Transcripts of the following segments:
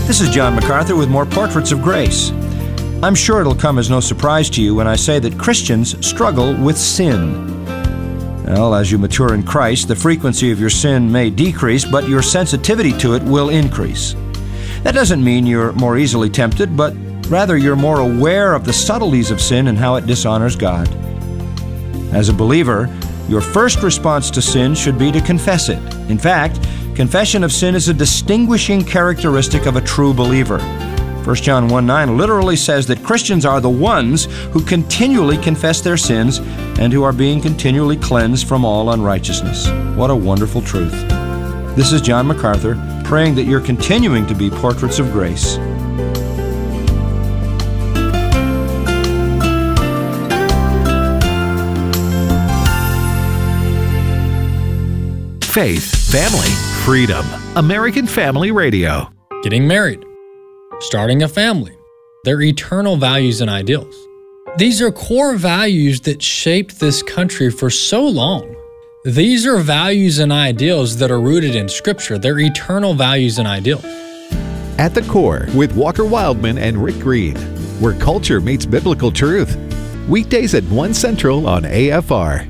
This is John MacArthur with more Portraits of Grace. I'm sure it'll come as no surprise to you when I say that Christians struggle with sin. Well, as you mature in Christ, the frequency of your sin may decrease, but your sensitivity to it will increase. That doesn't mean you're more easily tempted, but rather you're more aware of the subtleties of sin and how it dishonors God. As a believer, your first response to sin should be to confess it. In fact, confession of sin is a distinguishing characteristic of a true believer. 1 John 1:9 literally says that Christians are the ones who continually confess their sins and who are being continually cleansed from all unrighteousness. What a wonderful truth. This is John MacArthur, praying that you're continuing to be portraits of grace. Faith, family, freedom. American Family Radio. Getting married, starting a family, their eternal values and ideals. These are core values that shaped this country for so long. These are values and ideals that are rooted in Scripture. They're eternal values and ideals. At the Core with Walker Wildman and Rick Green, where culture meets biblical truth. Weekdays at 1 Central on AFR.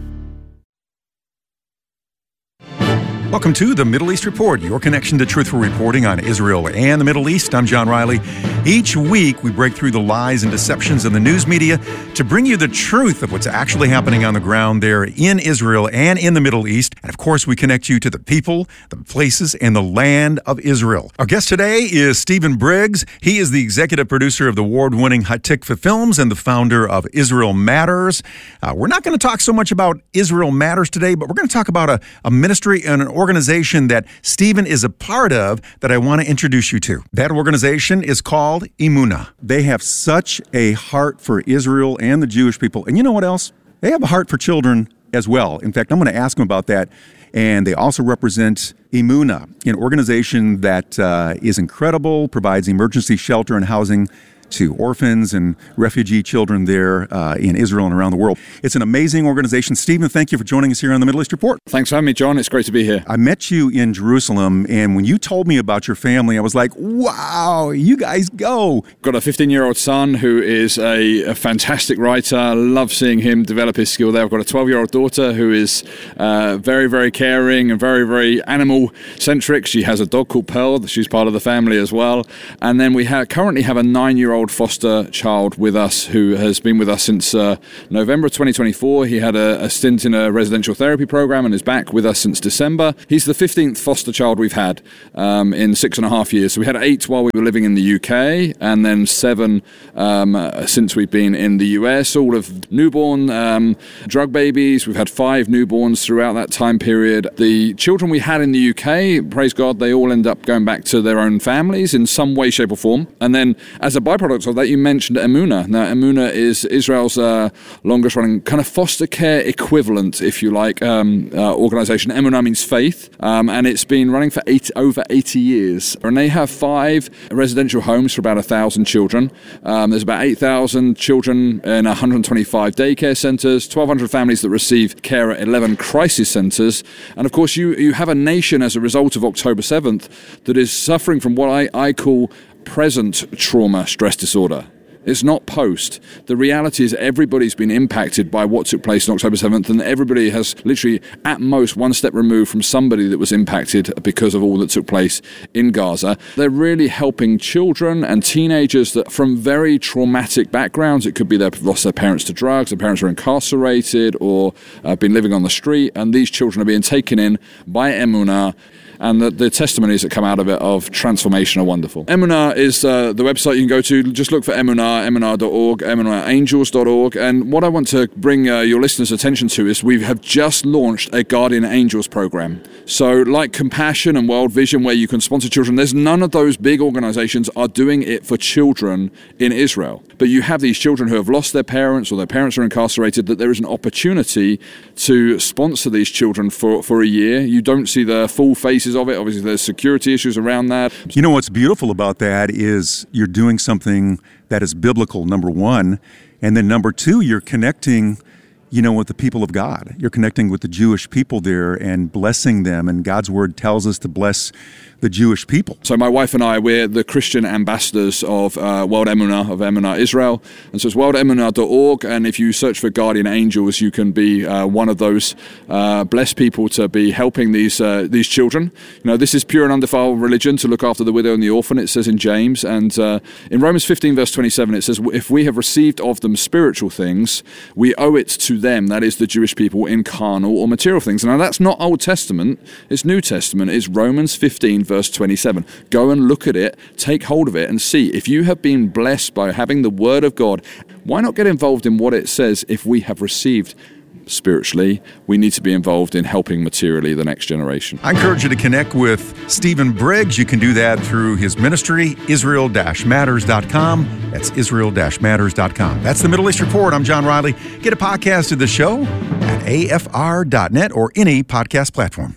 Welcome to the Middle East Report, your connection to truthful reporting on Israel and the Middle East. I'm John Riley. Each week, we break through the lies and deceptions of the news media to bring you the truth of what's actually happening on the ground there in Israel and in the Middle East. And of course, we connect you to the people, the places, and the land of Israel. Our guest today is Stephen Briggs. He is the executive producer of the award-winning Hatikva Films and the founder of Israel Matters. We're not going to talk so much about Israel Matters today, but we're going to talk about a ministry and an organization that Stephen is a part of that I want to introduce you to. That organization is called Emunah. They have such a heart for Israel and the Jewish people. And you know what else? They have a heart for children as well. In fact, I'm going to ask them about that. And they also represent Emunah, an organization that is incredible, provides emergency shelter and housing to orphans and refugee children there in Israel and around the world. It's an amazing organization. Stephen, thank you for joining us here on the Middle East Report. Thanks for having me, John. It's great to be here. I met you in Jerusalem, and when you told me about your family, I was like, wow, you guys go. Got a 15-year-old son who is a fantastic writer. I love seeing him develop his skill there. I've got a 12-year-old daughter who is very, very caring and very, very animal-centric. She has a dog called Pearl. She's part of the family as well. And then we currently have a 9-year-old foster child with us who has been with us since November of 2024. He had a stint in a residential therapy program and is back with us since December. He's the 15th foster child we've had in 6.5 years. So we had 8 while we were living in the UK and then 7 since we've been in the US, all of newborn drug babies. We've had 5 newborns throughout that time period. The children we had in the UK, praise God, they all end up going back to their own families in some way, shape or form. And then as a byproduct of that, you mentioned Emunah. Now, Emunah is Israel's longest running kind of foster care equivalent, if you like, organization. Emunah means faith, and it's been running for over 80 years. And they have 5 residential homes for about 1,000 children. There's about 8,000 children in 125 daycare centers, 1,200 families that receive care at 11 crisis centers. And of course, you have a nation as a result of October 7th that is suffering from what I call present trauma stress disorder. It's not post. The reality is everybody's been impacted by what took place on October 7th, and everybody has literally at most one step removed from somebody that was impacted because of all that took place in Gaza. They're really helping children and teenagers that from very traumatic backgrounds. It could be they've lost their parents to drugs, their parents are incarcerated or been living on the street, and these children are being taken in by Emunah. And the testimonies that come out of it of transformation are wonderful. Emunah is the website you can go to. Just look for Emunah, emunah.org, emunahangels.org. And what I want to bring your listeners' attention to is we have just launched a Guardian Angels program. So like Compassion and World Vision, where you can sponsor children, there's none of those big organizations are doing it for children in Israel. But you have these children who have lost their parents or their parents are incarcerated, that there is an opportunity to sponsor these children for a year. You don't see the full faces of it. Obviously, there's security issues around that. You know what's beautiful about that is you're doing something that is biblical, number one. And then number two, you're connecting with the people of God. You're connecting with the Jewish people there and blessing them, and God's word tells us to bless the Jewish people. So my wife and I, we're the Christian ambassadors of World Emunah, of Emunah Israel. And so it's worldemunah.org, and if you search for Guardian Angels, you can be one of those blessed people to be helping these children. This is pure and undefiled religion, to look after the widow and the orphan, it says in James. And in Romans 15, verse 27, it says, if we have received of them spiritual things, we owe it to them, that is the Jewish people, in carnal or material things. Now that's not Old Testament, it's New Testament. It's Romans 15, verse 27. Go and look at it, take hold of it, and see if you have been blessed by having the Word of God. Why not get involved in what it says? If we have received spiritually, we need to be involved in helping materially the next generation. I encourage you to connect with Stephen Briggs. You can do that through his ministry, Israel-Matters.com. That's Israel-Matters.com. That's the Middle East Report. I'm John Riley. Get a podcast of the show at afr.net or any podcast platform.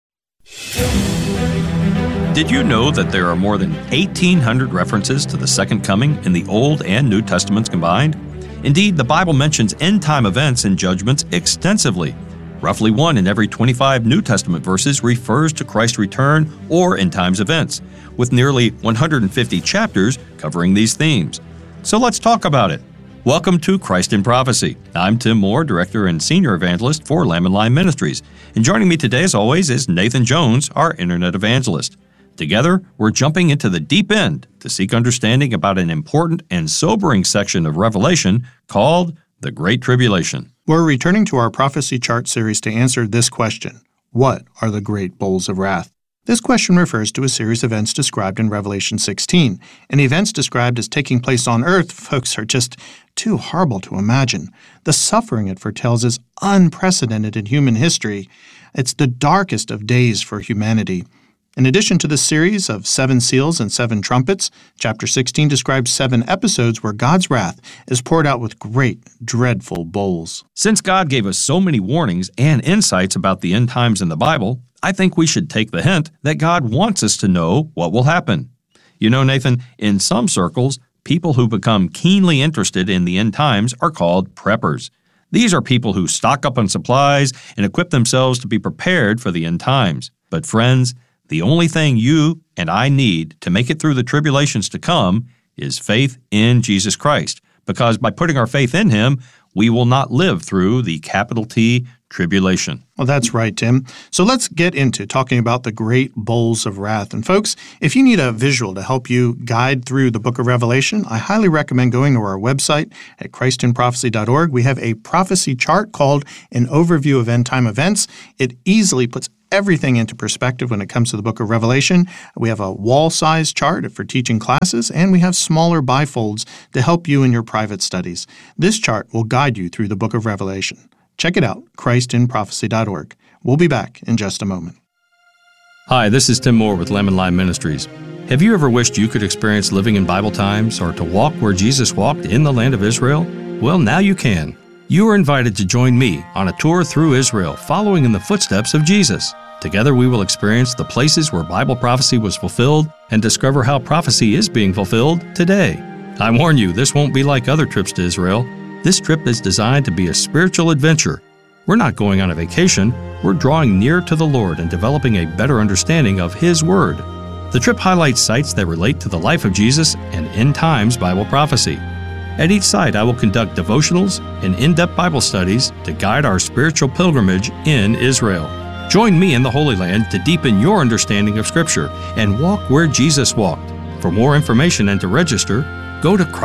Did you know that there are more than 1,800 references to the Second Coming in the Old and New Testaments combined? Indeed, the Bible mentions end-time events and judgments extensively. Roughly 1 in every 25 New Testament verses refers to Christ's return or end-times events, with nearly 150 chapters covering these themes. So let's talk about it. Welcome to Christ in Prophecy. I'm Tim Moore, Director and Senior Evangelist for Lamb and Lion Ministries. And joining me today, as always, is Nathan Jones, our Internet Evangelist. Together, we're jumping into the deep end to seek understanding about an important and sobering section of Revelation called the Great Tribulation. We're returning to our prophecy chart series to answer this question: what are the great bowls of wrath? This question refers to a series of events described in Revelation 16. And the events described as taking place on earth, folks, are just too horrible to imagine. The suffering it foretells is unprecedented in human history. It's the darkest of days for humanity. In addition to the series of 7 seals and 7 trumpets, chapter 16 describes 7 episodes where God's wrath is poured out with great, dreadful bowls. Since God gave us so many warnings and insights about the end times in the Bible, I think we should take the hint that God wants us to know what will happen. You know, Nathan, in some circles, people who become keenly interested in the end times are called preppers. These are people who stock up on supplies and equip themselves to be prepared for the end times. But friends, the only thing you and I need to make it through the tribulations to come is faith in Jesus Christ, because by putting our faith in Him, we will not live through the capital T tribulation. Well, that's right, Tim. So let's get into talking about the great bowls of wrath. And folks, if you need a visual to help you guide through the book of Revelation, I highly recommend going to our website at christinprophecy.org. We have a prophecy chart called An Overview of End Time Events. It easily puts everything into perspective when it comes to the book of Revelation. We have a wall-size chart for teaching classes, and we have smaller bifolds to help you in your private studies. This chart will guide you through the book of Revelation. Check it out, christinprophecy.org. We'll be back in just a moment. Hi, this is Tim Moore with Lamb and Lion Ministries. Have you ever wished you could experience living in Bible times or to walk where Jesus walked in the land of Israel? Well, now you can. You are invited to join me on a tour through Israel, following in the footsteps of Jesus. Together we will experience the places where Bible prophecy was fulfilled and discover how prophecy is being fulfilled today. I warn you, this won't be like other trips to Israel. This trip is designed to be a spiritual adventure. We're not going on a vacation, we're drawing near to the Lord and developing a better understanding of His Word. The trip highlights sites that relate to the life of Jesus and end times Bible prophecy. At each site, I will conduct devotionals and in-depth Bible studies to guide our spiritual pilgrimage in Israel. Join me in the Holy Land to deepen your understanding of Scripture and walk where Jesus walked. For more information and to register, go to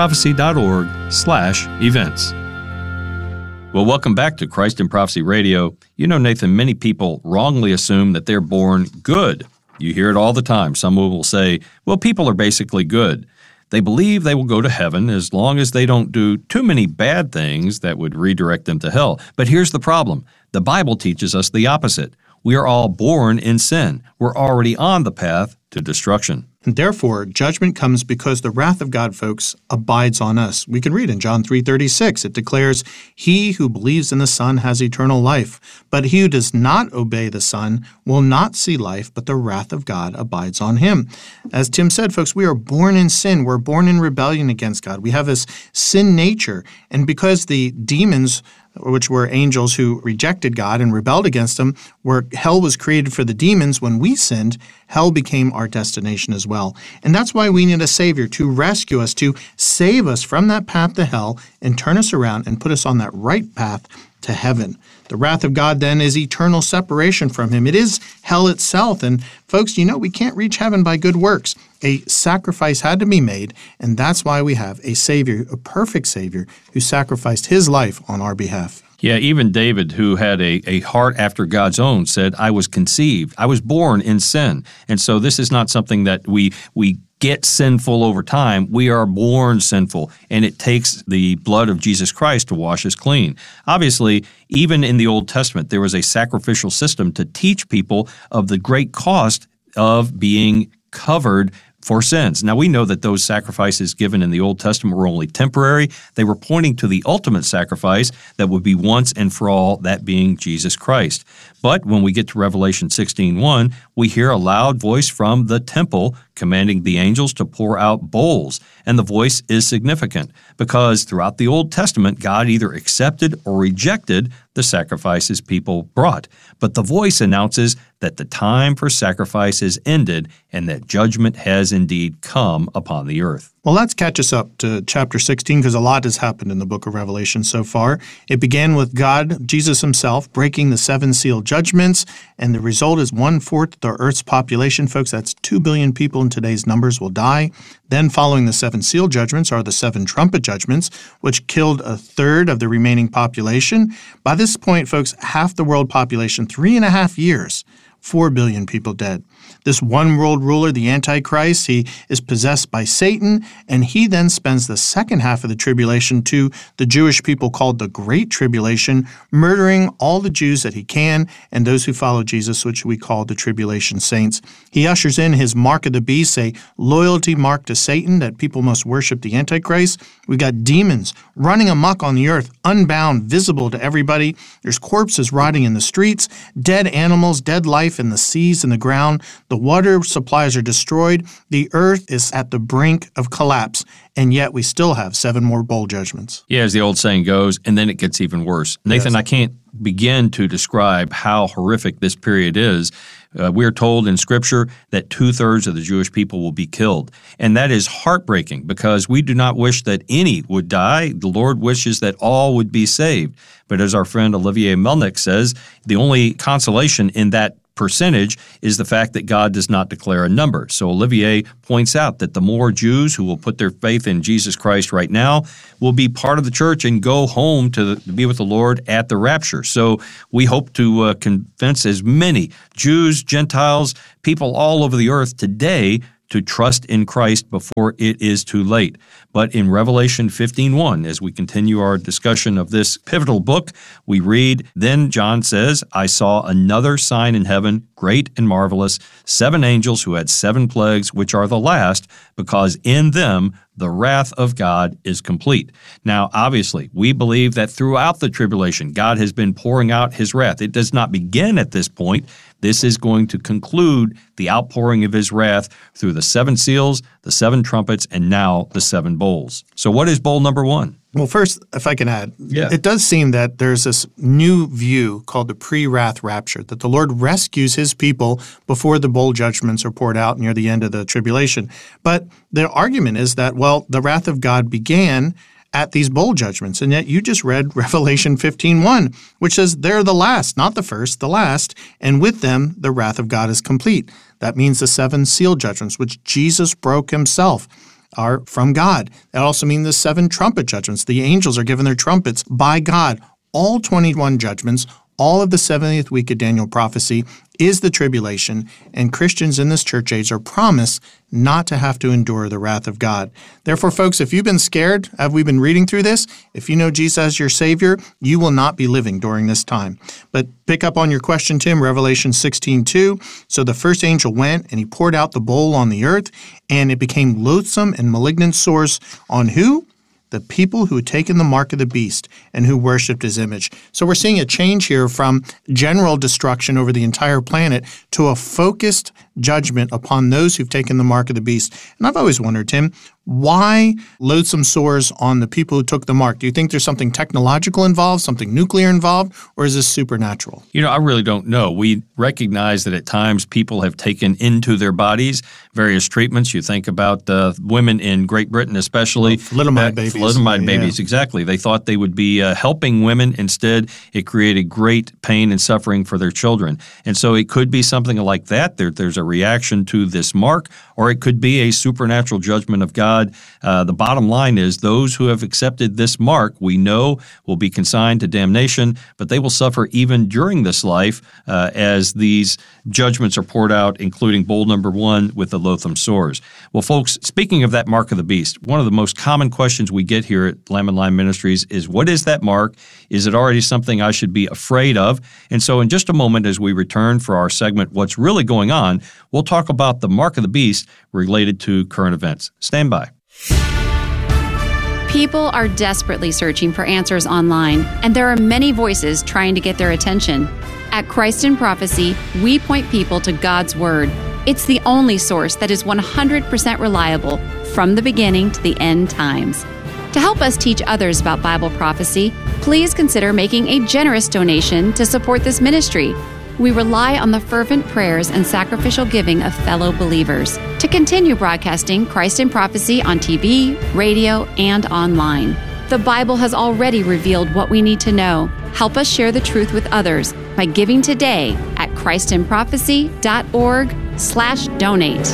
christinprophecy.org/events. Well, welcome back to Christ in Prophecy Radio. You know, Nathan, many people wrongly assume that they're born good. You hear it all the time. Someone will say, well, people are basically good. They believe they will go to heaven as long as they don't do too many bad things that would redirect them to hell. But here's the problem. The Bible teaches us the opposite. We are all born in sin. We're already on the path to destruction. And therefore, judgment comes because the wrath of God, folks, abides on us. We can read in John 3:36, it declares, "He who believes in the Son has eternal life, but he who does not obey the Son will not see life, but the wrath of God abides on him." As Tim said, folks, we are born in sin. We're born in rebellion against God. We have this sin nature, and because the demons which were angels who rejected God and rebelled against him, where hell was created for the demons, when we sinned, hell became our destination as well. And that's why we need a Savior to rescue us, to save us from that path to hell and turn us around and put us on that right path to heaven. The wrath of God then is eternal separation from him. It is hell itself. And folks, we can't reach heaven by good works. A sacrifice had to be made, and that's why we have a Savior, a perfect Savior, who sacrificed his life on our behalf. Yeah, even David, who had a heart after God's own, said, I was born in sin. And so this is not something that we get sinful over time. We are born sinful, and it takes the blood of Jesus Christ to wash us clean. Obviously, even in the Old Testament, there was a sacrificial system to teach people of the great cost of being covered for sins. Now, we know that those sacrifices given in the Old Testament were only temporary. They were pointing to the ultimate sacrifice that would be once and for all, that being Jesus Christ. But when we get to Revelation 16:1, we hear a loud voice from the temple commanding the angels to pour out bowls. And the voice is significant because throughout the Old Testament, God either accepted or rejected the sacrifices people brought. But the voice announces that the time for sacrifice is ended and that judgment has indeed come upon the earth. Well, let's catch us up to chapter 16 because a lot has happened in the book of Revelation so far. It began with God, Jesus himself, breaking the 7 seal judgments, and the result is 1/4 of the earth's population. Folks, that's 2 billion people in today's numbers will die. Then following the 7 seal judgments are the 7 trumpet judgments, which killed 1/3 of the remaining population. By this point, folks, half the world population, 3.5 years, 4 billion people dead. This one world ruler, the Antichrist, he is possessed by Satan, and he then spends the second half of the tribulation to the Jewish people called the Great Tribulation, murdering all the Jews that he can and those who follow Jesus, which we call the tribulation saints. He ushers in his mark of the beast, a loyalty mark to Satan that people must worship the Antichrist. We got demons running amok on the earth, unbound, visible to everybody. There's corpses rotting in the streets, dead animals, dead life in the seas and the ground. The water supplies are destroyed. The earth is at the brink of collapse, and yet we still have 7 more bowl judgments. Yeah, as the old saying goes, and then it gets even worse. Nathan, yes. I can't begin to describe how horrific this period is. We're told in Scripture that 2/3 of the Jewish people will be killed. And that is heartbreaking because we do not wish that any would die. The Lord wishes that all would be saved. But as our friend Olivier Melnick says, the only consolation in that percentage is the fact that God does not declare a number. So Olivier points out that the more Jews who will put their faith in Jesus Christ right now will be part of the church and go home to be with the Lord at the rapture. So we hope to convince as many Jews, Gentiles, people all over the earth today to trust in Christ before it is too late. But in Revelation 15:1, as we continue our discussion of this pivotal book, we read, Then John says, I saw another sign in heaven, great and marvelous, 7 angels who had 7 plagues, which are the last, because in them the wrath of God is complete. Now, obviously, we believe that throughout the tribulation, God has been pouring out his wrath. It does not begin at this point. This is going to conclude the outpouring of his wrath through the 7 seals, the 7 trumpets, and now the 7 bowls. So what is bowl number 1? Well, first, if I can add, It does seem that there's this new view called the pre-wrath rapture, that the Lord rescues his people before the bowl judgments are poured out near the end of the tribulation. But the argument is that, well, the wrath of God began at these bowl judgments, and yet you just read Revelation 15:1, which says they're the last, not the first, the last, and with them the wrath of God is complete. That means the 7 seal judgments, which Jesus broke himself, are from God. That also means the 7 trumpet judgments. The angels are given their trumpets by God. All 21 judgments, all of the 70th week of Daniel prophecy is the tribulation, and Christians in this church age are promised not to have to endure the wrath of God. Therefore, folks, if you've been scared, have we been reading through this? If you know Jesus as your Savior, you will not be living during this time. But pick up on your question, Tim, Revelation 16:2. So the first angel went, and he poured out the bowl on the earth, and it became loathsome and malignant sores on who? The people who had taken the mark of the beast and who worshipped his image. So we're seeing a change here from general destruction over the entire planet to a focused judgment upon those who've taken the mark of the beast. And I've always wondered, Tim, why loathsome sores on the people who took the mark? Do you think there's something technological involved, something nuclear involved, or is this supernatural? I really don't know. We recognize that at times people have taken into their bodies various treatments. You think about women in Great Britain especially. Thalidomide babies. Thalidomide babies, exactly. They thought they would be helping women. Instead, it created great pain and suffering for their children. And so it could be something like that. There's a reaction to this mark, or it could be a supernatural judgment of God. The bottom line is those who have accepted this mark, we know, will be consigned to damnation, but they will suffer even during this life as these judgments are poured out, including bowl number 1 with the loathsome sores. Well, folks, speaking of that mark of the beast, one of the most common questions we get here at Lamb and Lion Ministries is, what is that mark? Is it already something I should be afraid of? And so in just a moment, as we return for our segment, What's Really Going On, we'll talk about the mark of the beast related to current events. Stand by. People are desperately searching for answers online, and there are many voices trying to get their attention. At Christ in Prophecy, we point people to God's Word. It's the only source that is 100% reliable from the beginning to the end times. To help us teach others about Bible prophecy, please consider making a generous donation to support this ministry. We rely on the fervent prayers and sacrificial giving of fellow believers to continue broadcasting Christ in Prophecy on TV, radio, and online. The Bible has already revealed what we need to know. Help us share the truth with others by giving today at christinprophecy.org/donate.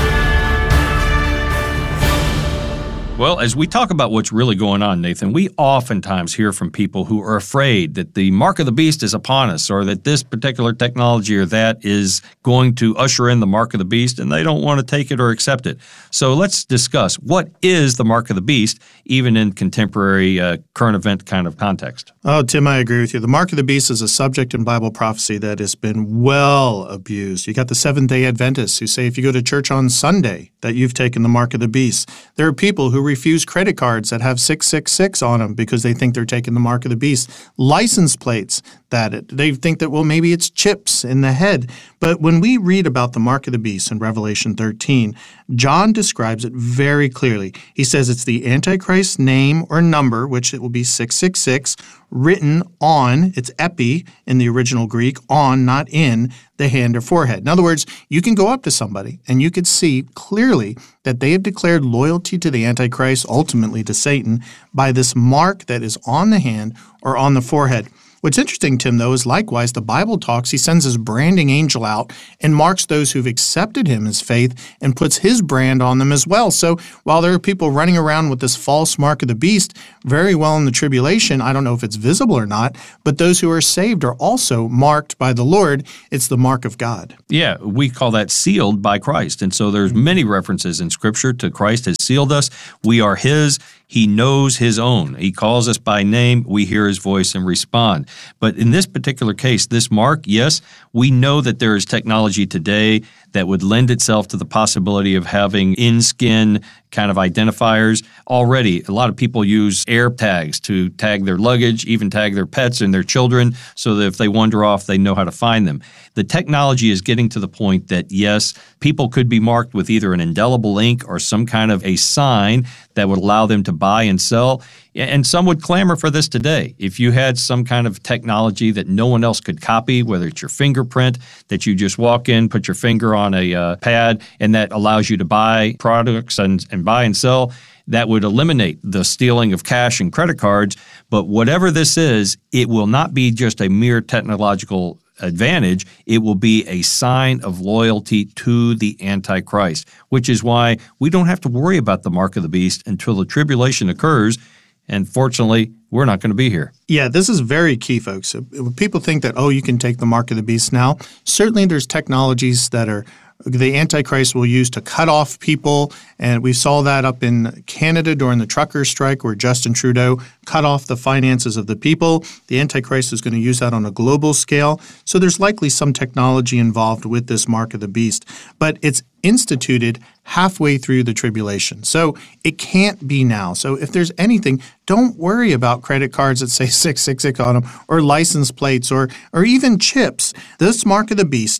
Well, as we talk about what's really going on, Nathan, we oftentimes hear from people who are afraid that the mark of the beast is upon us, or that this particular technology or that is going to usher in the mark of the beast, and they don't want to take it or accept it. So let's discuss, what is the mark of the beast, even in contemporary current event kind of context? Oh, Tim, I agree with you. The mark of the beast is a subject in Bible prophecy that has been well abused. You got the Seventh-day Adventists who say if you go to church on Sunday that you've taken the mark of the beast. There are people who refuse credit cards that have 666 on them because they think they're taking the mark of the beast. License plates that they think that, well, maybe it's chips in the head. But when we read about the mark of the beast in Revelation 13, John describes it very clearly. He says it's the Antichrist's name or number, which it will be 666, written on, it's epi in the original Greek, on, not in, the hand or forehead. In other words, you can go up to somebody and you could see clearly that they have declared loyalty to the Antichrist, ultimately to Satan, by this mark that is on the hand or on the forehead. What's interesting, Tim, though, is likewise the Bible talks, he sends his branding angel out and marks those who've accepted him as faith and puts his brand on them as well. So while there are people running around with this false mark of the beast, very well in the tribulation, I don't know if it's visible or not, but those who are saved are also marked by the Lord. It's the mark of God. Yeah, we call that sealed by Christ. And so there's many references in Scripture to Christ has sealed us. We are His. He knows His own. He calls us by name. We hear His voice and respond. But in this particular case, this mark, yes, we know that there is technology today that would lend itself to the possibility of having in-skin kind of identifiers. Already, a lot of people use air tags to tag their luggage, even tag their pets and their children, so that if they wander off, they know how to find them. The technology is getting to the point that, yes, people could be marked with either an indelible ink or some kind of a sign that would allow them to buy and sell. And some would clamor for this today. If you had some kind of technology that no one else could copy, whether it's your fingerprint, that you just walk in, put your finger on a pad, and that allows you to buy products and buy and sell, that would eliminate the stealing of cash and credit cards. But whatever this is, it will not be just a mere technological advantage. It will be a sign of loyalty to the Antichrist, which is why we don't have to worry about the mark of the beast until the tribulation occurs. And fortunately, we're not going to be here. Yeah, this is very key, folks. People think that, you can take the mark of the beast now. Certainly there's technologies that the Antichrist will use to cut off people, and we saw that up in Canada during the trucker strike where Justin Trudeau cut off the finances of the people. The Antichrist is going to use that on a global scale, so there's likely some technology involved with this mark of the beast, but it's instituted halfway through the tribulation, so it can't be now. So if there's anything, don't worry about credit cards that say 666 on them, or license plates, or even chips. This mark of the beast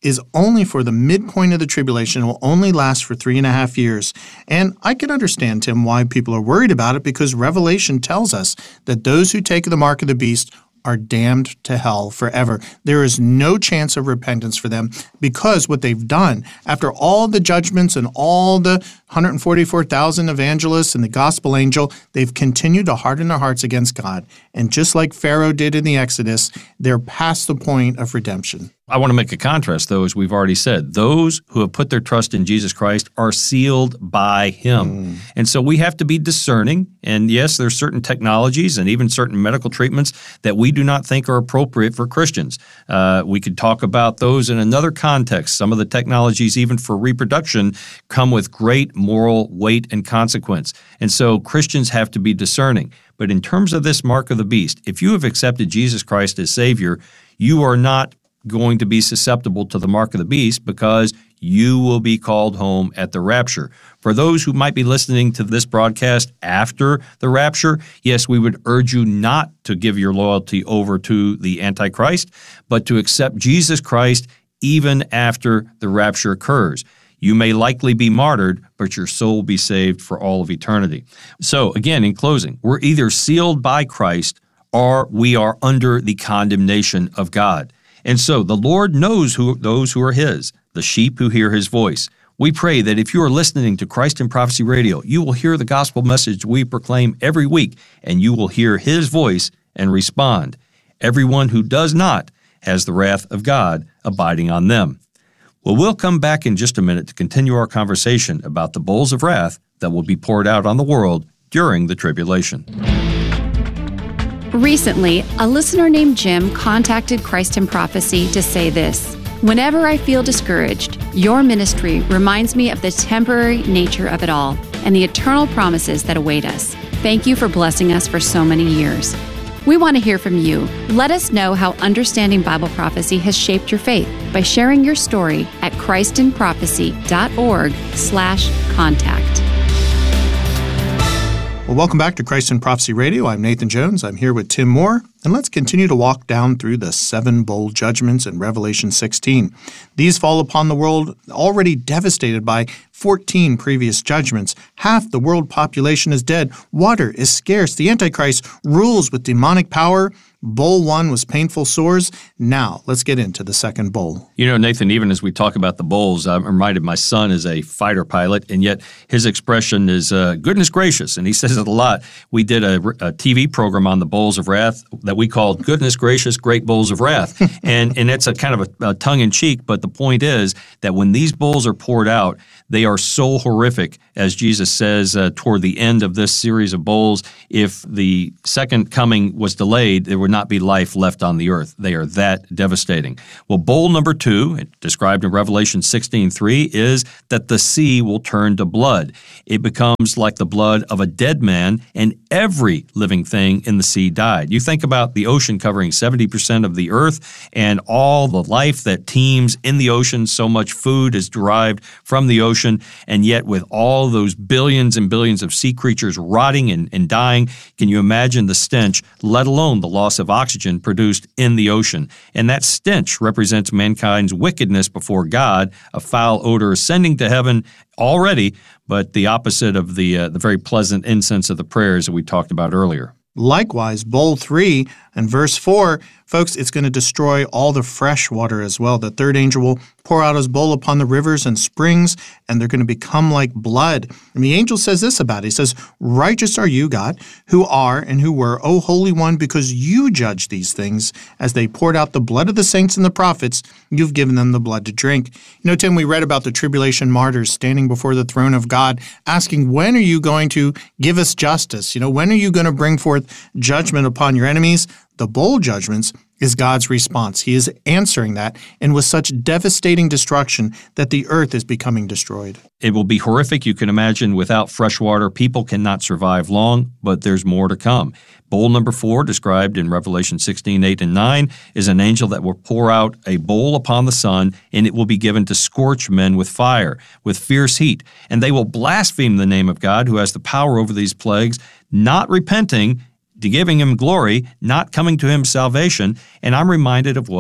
is only for the midpoint of the tribulation. It will only last for 3.5 years. And I can understand, Tim, why people are worried about it, because Revelation tells us that those who take the mark of the beast are damned to hell forever. There is no chance of repentance for them, because what they've done, after all the judgments and all the 144,000 evangelists and the gospel angel, they've continued to harden their hearts against God. And just like Pharaoh did in the Exodus, they're past the point of redemption. I want to make a contrast, though, as we've already said. Those who have put their trust in Jesus Christ are sealed by Him. And so we have to be discerning. And yes, there's certain technologies and even certain medical treatments that we do not think are appropriate for Christians. We could talk about those in another context. Some of the technologies, even for reproduction, come with great moral weight and consequence. And so Christians have to be discerning. But in terms of this mark of the beast, if you have accepted Jesus Christ as Savior, you are not going to be susceptible to the mark of the beast, because you will be called home at the rapture. For those who might be listening to this broadcast after the rapture, yes, we would urge you not to give your loyalty over to the Antichrist, but to accept Jesus Christ even after the rapture occurs. You may likely be martyred, but your soul will be saved for all of eternity. So again, in closing, we're either sealed by Christ or we are under the condemnation of God. And so the Lord knows those who are His, the sheep who hear His voice. We pray that if you are listening to Christ in Prophecy Radio, you will hear the gospel message we proclaim every week, and you will hear His voice and respond. Everyone who does not has the wrath of God abiding on them. Well, we'll come back in just a minute to continue our conversation about the bowls of wrath that will be poured out on the world during the tribulation. Recently, a listener named Jim contacted Christ in Prophecy to say this: "Whenever I feel discouraged, your ministry reminds me of the temporary nature of it all and the eternal promises that await us. Thank you for blessing us for so many years." We want to hear from you. Let us know how understanding Bible prophecy has shaped your faith by sharing your story at christinprophecy.org/contact. Well, welcome back to Christ in Prophecy Radio. I'm Nathan Jones. I'm here with Tim Moore, and let's continue to walk down through the 7 bowl judgments in Revelation 16. These fall upon the world already devastated by 14 previous judgments. Half the world population is dead. Water is scarce. The Antichrist rules with demonic power. Bowl 1 was painful sores. Now, let's get into the second bowl. You know, Nathan, even as we talk about the bowls, I'm reminded my son is a fighter pilot, and yet his expression is goodness gracious, and he says it a lot. We did a TV program on the bowls of wrath that we called Goodness Gracious, Great Bowls of Wrath. and it's a kind of a tongue-in-cheek, but the point is that when these bowls are poured out, they are so horrific, as Jesus says toward the end of this series of bowls. If the second coming was delayed, there would not be life left on the earth. They are that devastating. Well, bowl number 2, described in Revelation 16:3, is that the sea will turn to blood. It becomes like the blood of a dead man, and every living thing in the sea died. You think about the ocean covering 70% of the earth and all the life that teems in the ocean. So much food is derived from the ocean, and yet with all those billions and billions of sea creatures rotting and dying, can you imagine the stench, let alone the loss of oxygen produced in the ocean? And that stench represents mankind's wickedness before God, a foul odor ascending to heaven already, but the opposite of the very pleasant incense of the prayers that we talked about earlier. Likewise, bowl 3 and verse 4, folks, it's going to destroy all the fresh water as well. The third angel will pour out his bowl upon the rivers and springs, and they're going to become like blood. And the angel says this about it. He says, "Righteous are you, God, who are and who were, O Holy One, because you judge these things. As they poured out the blood of the saints and the prophets, you've given them the blood to drink." You know, Tim, we read about the tribulation martyrs standing before the throne of God, asking, when are you going to give us justice? You know, when are you going to bring forth judgment upon your enemies? The bowl judgments is God's response. He is answering that, and with such devastating destruction that the earth is becoming destroyed. It will be horrific. You can imagine without fresh water, people cannot survive long, but there's more to come. Bowl number 4, described in Revelation 16:8 and 9, is an angel that will pour out a bowl upon the sun, and it will be given to scorch men with fire, with fierce heat. And they will blaspheme the name of God, who has the power over these plagues, not repenting, to giving him glory, not coming to him salvation. And I'm reminded of what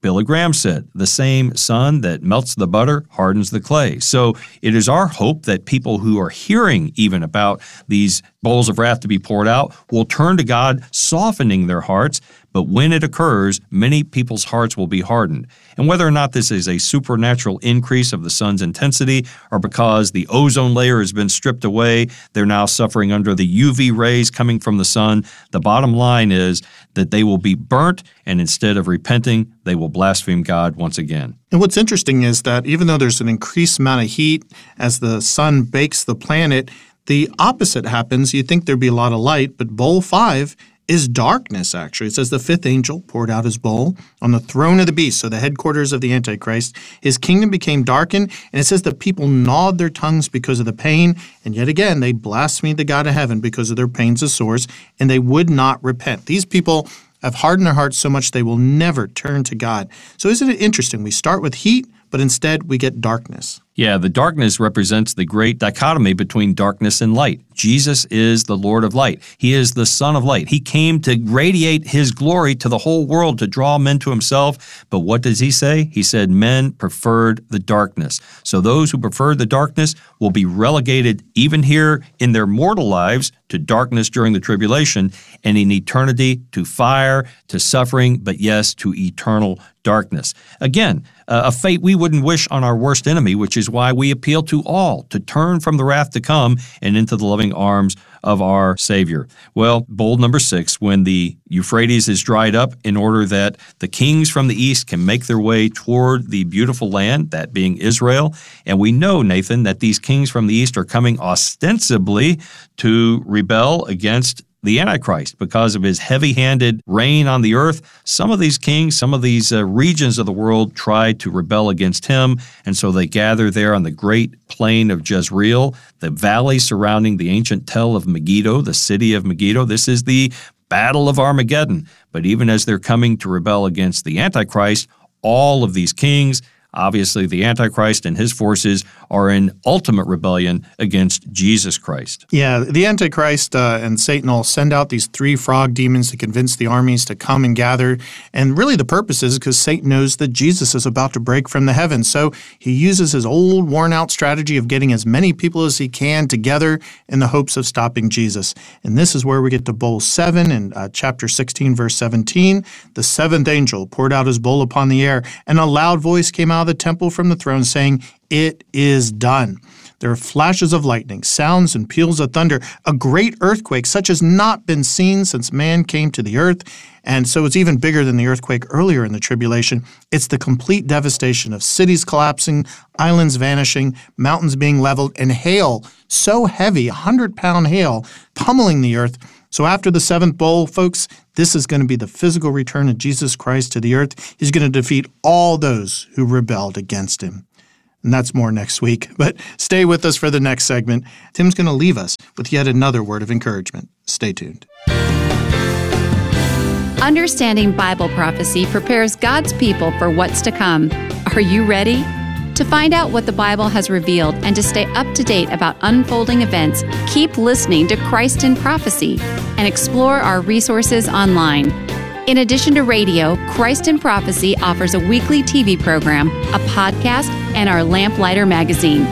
Billy Graham said, the same sun that melts the butter hardens the clay. So it is our hope that people who are hearing even about these bowls of wrath to be poured out will turn to God, softening their hearts. But when it occurs, many people's hearts will be hardened. And whether or not this is a supernatural increase of the sun's intensity or because the ozone layer has been stripped away, they're now suffering under the UV rays coming from the sun, the bottom line is that they will be burnt, and instead of repenting, they will blaspheme God once again. And what's interesting is that even though there's an increased amount of heat as the sun bakes the planet, the opposite happens. You'd think there'd be a lot of light, but bowl 5 is darkness, actually. It says the fifth angel poured out his bowl on the throne of the beast, so the headquarters of the Antichrist. His kingdom became darkened, and it says the people gnawed their tongues because of the pain, and yet again they blasphemed the God of heaven because of their pains of sores, and they would not repent. These people have hardened their hearts so much they will never turn to God. So isn't it interesting? We start with heat, but instead we get darkness. Yeah, the darkness represents the great dichotomy between darkness and light. Jesus is the Lord of light. He is the Son of light. He came to radiate His glory to the whole world, to draw men to Himself. But what does He say? He said men preferred the darkness. So those who preferred the darkness will be relegated even here in their mortal lives to darkness during the tribulation, and in eternity to fire, to suffering, but yes, to eternal darkness. Again, a fate we wouldn't wish on our worst enemy, which is why we appeal to all to turn from the wrath to come and into the loving arms of our Savior. Well, bowl number 6, when the Euphrates is dried up in order that the kings from the east can make their way toward the beautiful land, that being Israel. And we know, Nathan, that these kings from the east are coming ostensibly to rebel against the Antichrist because of his heavy-handed reign on the earth. Some of these kings, some of these regions of the world tried to rebel against him, and so they gather there on the great plain of Jezreel, the valley surrounding the ancient tell of Megiddo, the city of Megiddo. This is the Battle of Armageddon. But even as they're coming to rebel against the Antichrist, all of these kings, obviously the Antichrist and his forces, are in ultimate rebellion against Jesus Christ. Yeah, the Antichrist and Satan will send out these 3 frog demons to convince the armies to come and gather. And really the purpose is because Satan knows that Jesus is about to break from the heavens. So he uses his old worn-out strategy of getting as many people as he can together in the hopes of stopping Jesus. And this is where we get to bowl 7 in chapter 16, verse 17. The 7th angel poured out his bowl upon the air, and a loud voice came out of the temple from the throne saying, "It is done." There are flashes of lightning, sounds and peals of thunder, a great earthquake such as not been seen since man came to the earth. And so it's even bigger than the earthquake earlier in the tribulation. It's the complete devastation of cities collapsing, islands vanishing, mountains being leveled, and hail so heavy, 100-pound hail, pummeling the earth. So after the 7th bowl, folks, this is going to be the physical return of Jesus Christ to the earth. He's going to defeat all those who rebelled against him. And that's more next week. But stay with us for the next segment. Tim's going to leave us with yet another word of encouragement. Stay tuned. Understanding Bible prophecy prepares God's people for what's to come. Are you ready? To find out what the Bible has revealed and to stay up to date about unfolding events, keep listening to Christ in Prophecy and explore our resources online. In addition to radio, Christ in Prophecy offers a weekly TV program, a podcast, and our Lamplighter magazine.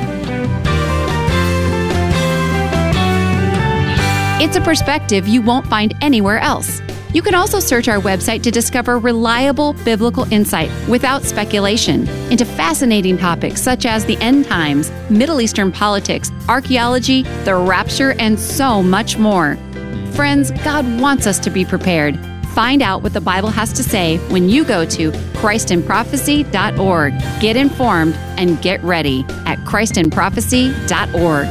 It's a perspective you won't find anywhere else. You can also search our website to discover reliable biblical insight without speculation into fascinating topics such as the end times, Middle Eastern politics, archaeology, the rapture, and so much more. Friends, God wants us to be prepared. Find out what the Bible has to say when you go to ChristinProphecy.org. Get informed and get ready at ChristinProphecy.org.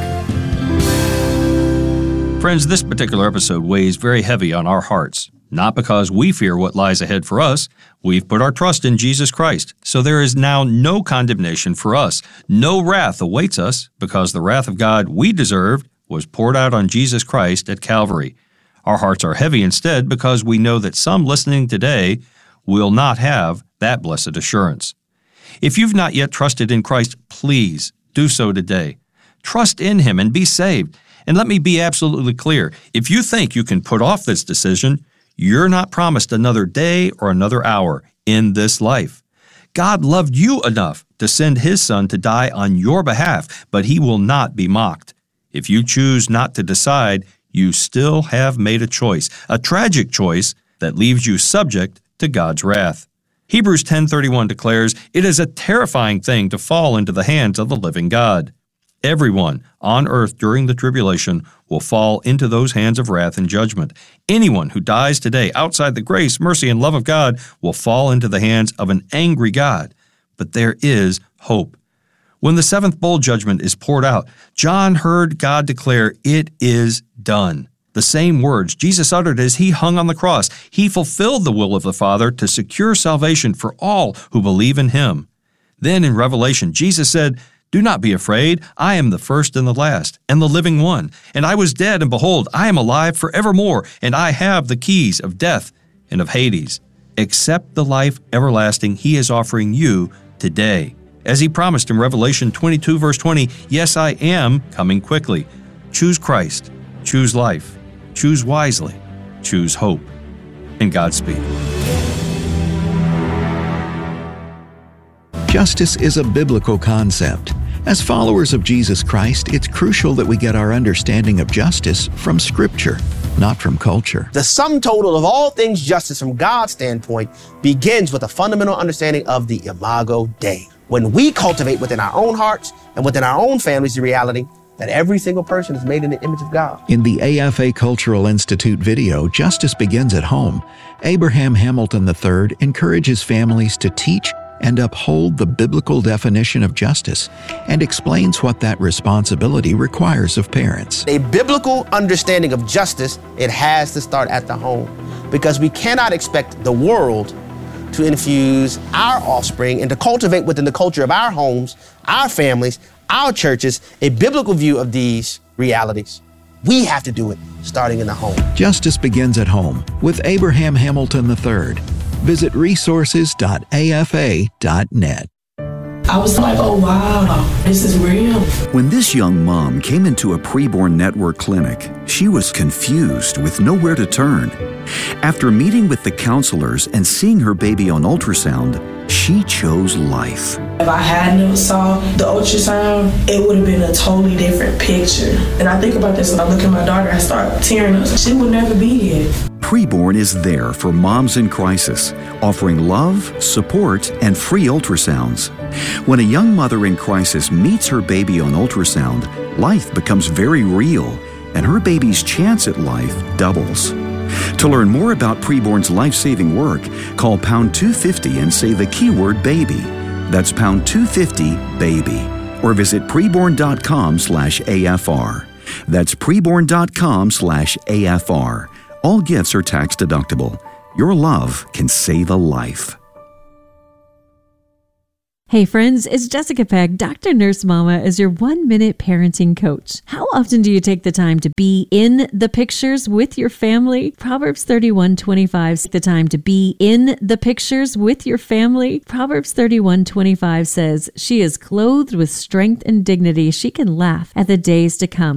Friends, this particular episode weighs very heavy on our hearts. Not because we fear what lies ahead for us. We've put our trust in Jesus Christ. So there is now no condemnation for us. No wrath awaits us because the wrath of God we deserved was poured out on Jesus Christ at Calvary. Our hearts are heavy instead because we know that some listening today will not have that blessed assurance. If you've not yet trusted in Christ, please do so today. Trust in Him and be saved. And let me be absolutely clear. If you think you can put off this decision, you're not promised another day or another hour in this life. God loved you enough to send His Son to die on your behalf, but He will not be mocked. If you choose not to decide, you still have made a choice, a tragic choice that leaves you subject to God's wrath. Hebrews 10:31 declares, "It is a terrifying thing to fall into the hands of the living God." Everyone on earth during the tribulation will fall into those hands of wrath and judgment. Anyone who dies today outside the grace, mercy, and love of God will fall into the hands of an angry God. But there is hope. When the seventh bowl judgment is poured out, John heard God declare, "It is done." The same words Jesus uttered as He hung on the cross. He fulfilled the will of the Father to secure salvation for all who believe in Him. Then in Revelation, Jesus said, "Do not be afraid. I am the first and the last, and the living one. And I was dead, and behold, I am alive forevermore, and I have the keys of death and of Hades. Accept the life everlasting He is offering you today." As He promised in Revelation 22, verse 20, "Yes, I am coming quickly." Choose Christ. Choose life. Choose wisely. Choose hope. And Godspeed. Justice is a biblical concept. As followers of Jesus Christ, it's crucial that we get our understanding of justice from Scripture, not from culture. The sum total of all things justice from God's standpoint begins with a fundamental understanding of the Imago Dei. When we cultivate within our own hearts and within our own families the reality that every single person is made in the image of God. In the AFA Cultural Institute video, Justice Begins at Home, Abraham Hamilton III encourages families to teach and uphold the biblical definition of justice and explains what that responsibility requires of parents. A biblical understanding of justice, it has to start at the home, because we cannot expect the world to infuse our offspring and to cultivate within the culture of our homes, our families, our churches, a biblical view of these realities. We have to do it starting in the home. Justice Begins at Home with Abraham Hamilton III. Visit resources.afa.net. I was like, oh wow, this is real. When this young mom came into a preborn network clinic, she was confused with nowhere to turn. After meeting with the counselors and seeing her baby on ultrasound, she chose life. If I had never saw the ultrasound, it would have been a totally different picture. And I think about this when I look at my daughter, I start tearing up. She would never be here. Preborn is there for moms in crisis, offering love, support, and free ultrasounds. When a young mother in crisis meets her baby on ultrasound, life becomes very real, and her baby's chance at life doubles. To learn more about Preborn's life-saving work, call pound 250 and say the keyword baby. That's pound 250 baby. Or visit preborn.com/AFR. That's preborn.com/AFR. All gifts are tax deductible. Your love can save a life. Hey friends, it's Jessica Peck. Dr. Nurse Mama is your 1-minute parenting coach. How often do you take the time to be in the pictures with your family? Proverbs 31:25 the time to be in the pictures with your family. Proverbs 31:25 says, "She is clothed with strength and dignity. She can laugh at the days to come."